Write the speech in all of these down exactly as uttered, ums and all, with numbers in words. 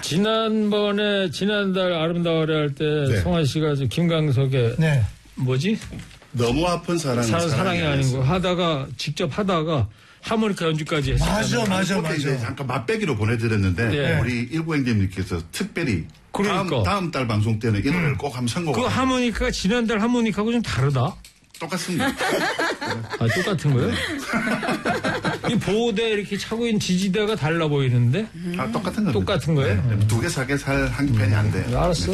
지난번에 지난달 아름다워라 할 때 네. 성환 씨가 저 김광석의 네. 뭐지? 너무 아픈 사랑은 사랑이, 사랑이 아닌 거 하다가 직접 하다가 하모니카 연주까지 했어요. 맞아, 맞아, 그때 이제 맞아. 잠깐 맛배기로 보내드렸는데 네. 우리 일구행님께서 특별히 그러니까. 다음, 다음 달 방송 때는 이 노래를 꼭 한번 선곡. 그 하모니카가 지난달 하모니카하고 좀 다르다. 똑같습니다. 아, 똑같은 거예요? 이 보호대 이렇게 차고 있는 지지대가 달라 보이는데? 아, 똑같은 겁니다. 똑같은 거예요? 네. 두 개, 세 개 살 한 펜이 안 돼요. 네, 알았어.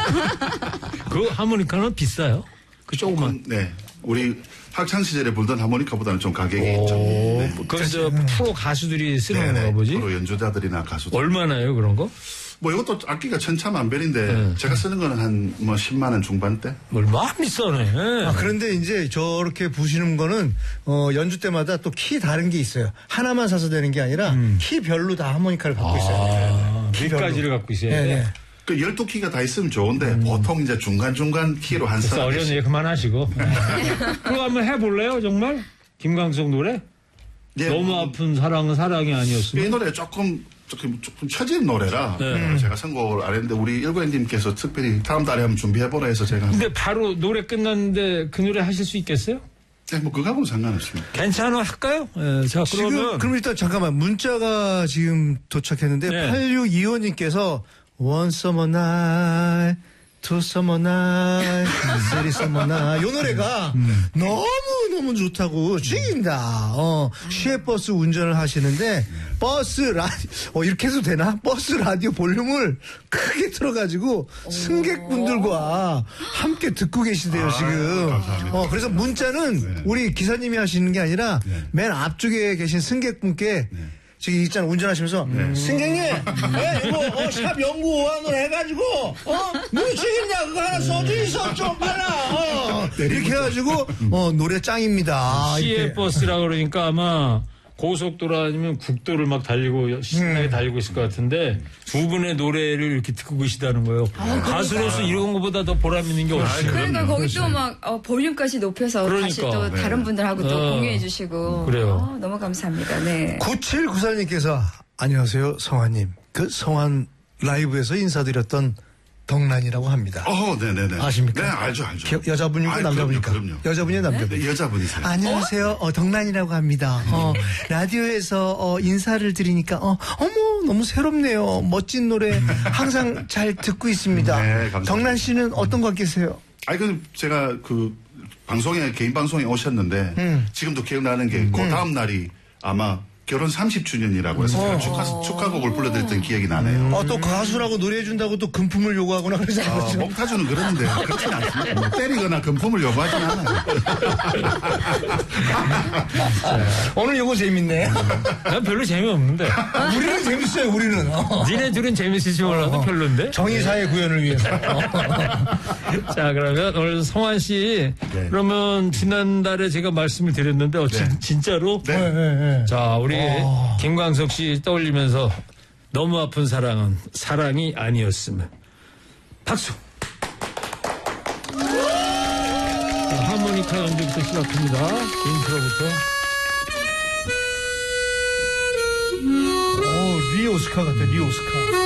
그 하모니카는 비싸요? 그 조그만. 네. 우리 학창 시절에 불던 하모니카보다는 좀 가격이 오, 좀. 네. 그래서 프로 가수들이 쓰는 네네. 건가 보지? 프로 연주자들이나 가수들. 얼마나요, 그런 거? 뭐 이것도 악기가 천차만별인데 네. 제가 쓰는 거는 한 뭐 십만 원 중반대. 얼마 비싸네. 아, 그런데 이제 저렇게 부시는 거는 어, 연주 때마다 또 키 다른 게 있어요. 하나만 사서 되는 게 아니라 음. 키별로 다 하모니카를 갖고 있어요. 아, 키별로. 몇 가지를 갖고 있어야 네, 돼. 네. 그 열두 키가 다 있으면 좋은데 보통 이제 중간중간 키로 한 그래서 서너 어려운 개씩. 얘기 그만하시고. 그거 한번 해볼래요, 정말? 김광석 노래? 예, 너무 뭐, 아픈 사랑은 사랑이 이 아니었으면. 노래 조금 조금 조금 처진 노래라 네. 제가 선곡을 안 했는데 우리 일구행님께서 특별히 다음 달에 한번 준비해보라 해서 제가 근데 바로 노래 끝났는데 그 노래 하실 수 있겠어요? 네, 뭐 그거하고는 상관없습니다. 괜찮아, 할까요? 네, 자, 지금 그러면. 그럼 일단 잠깐만 문자가 지금 도착했는데 네. 팔육이오님께서 One Summer Night, Two Summer Night, Three Summer Night 이 노래가 너무 너무 좋다고 죽인다. 어, 시외버스 운전을 하시는데 버스 라디오 어, 이렇게 해도 되나? 버스 라디오 볼륨을 크게 틀어가지고 승객분들과 함께 듣고 계시대요 지금. 감사합니다. 어, 그래서 문자는 우리 기사님이 하시는 게 아니라 맨 앞쪽에 계신 승객분께 지금 있잖아 운전하시면서 승객님 예, 이거 어, 샵 영구오한으로 해가지고 어 누구 책임냐 그거 하나 써주이소 좀 빨라 어. 이렇게 해가지고 어 노래 짱입니다. 시외 이렇게. 버스라 그러니까 아마 고속도로 아니면 국도를 막 달리고 신나게 달리고 있을 것 같은데 두 분의 노래를 이렇게 듣고 계시다는 거예요. 가수로서 이런 것보다 더 보람 있는 게 없어요. 그러니까 거기 또 막 어, 볼륨까지 높여서 그러니까. 다시 또 네. 다른 분들하고 또 어. 공유해 주시고 그래요. 어, 너무 감사합니다. 네. 구칠구사님께서 안녕하세요 성환님 그 성환 라이브에서 인사드렸던 덕란이라고 합니다. 어, 네네네. 아십니까? 네, 알죠, 알죠. 기- 여자분입니까 아이, 남자분입니까? 그럼요, 그럼요. 여자분이에요 남자분? 네, 여자분이세요. 안녕하세요. 어, 덕란이라고 합니다. 어, 라디오에서 어, 인사를 드리니까 어, 어머 너무 새롭네요. 멋진 노래 항상 잘 듣고 있습니다. 네, 감사합니다. 덕란 씨는 어떤 관계세요? 아니, 그 제가 그 방송에, 개인 방송에 오셨는데 음. 지금도 기억나는 게 그 다음 날이 아마 결혼 삼십 주년이라고 해서 제가 축하, 축하곡을 불러드렸던 기억이 나네요. 어, 또 가수라고 노래해준다고 또 금품을 요구하거나 그러지 아, 않았죠? 몽타주는 그러는데 그렇진 않습니다. 뭐 때리거나 금품을 요구하진 않아요. 오늘 요거 재밌네. 난 별로 재미없는데. 우리는 재밌어요, 우리는. 어. 니네 둘은 재밌을지 몰라도 별론데. 정의사의 구현을 위해서. 자, 그러면 오늘 성환 씨. 네. 그러면 지난달에 제가 말씀을 드렸는데, 어, 진- 네. 진짜로? 네. 네, 네. 자, 우리 김광석 씨 떠올리면서 너무 아픈 사랑은 사랑이 아니었으면. 박수! 자, 하모니카 연주부터 시작합니다. 인트로부터. 오, 리 오스카 같아, 리 오스카.